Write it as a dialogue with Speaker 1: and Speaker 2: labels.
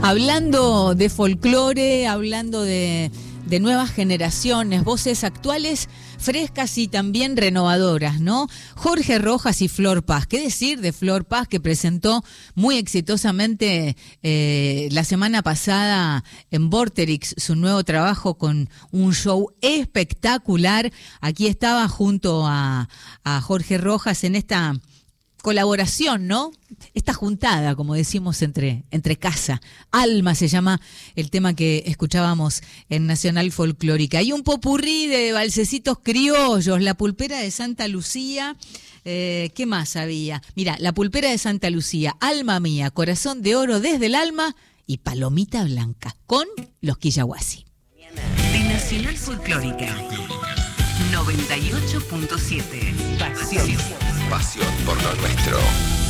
Speaker 1: Hablando de folclore, hablando de nuevas generaciones, voces actuales, frescas y también renovadoras, ¿no? Jorge Rojas y Flor Paz. ¿Qué decir de Flor Paz, que presentó muy exitosamente la semana pasada en Vorterix su nuevo trabajo con un show espectacular? Aquí estaba junto a Jorge Rojas en esta colaboración, ¿no? Esta juntada, como decimos, entre casa. Alma se llama el tema que escuchábamos en Nacional Folclórica. Hay un popurrí de valsecitos criollos, La Pulpera de Santa Lucía. ¿Qué más había? Mira, La Pulpera de Santa Lucía, Alma Mía, Corazón de Oro desde el Alma y Palomita Blanca, con los Quillahuasi.
Speaker 2: De Nacional Folclórica 98.7. Pasión.
Speaker 3: Pasión por lo nuestro.